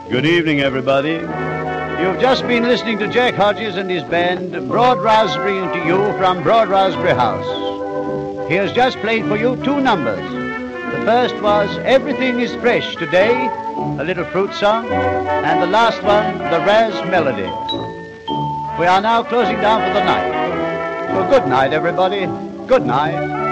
Good evening, everybody. You've just been listening to Jack Hodges and his band, Broad Raspberry, to you from Broad Raspberry House. He has just played for you two numbers. The first was Everything is Fresh Today, a little fruit song, and the last one, the Raz Melody. We are now closing down for the night. So good night, everybody. Good night.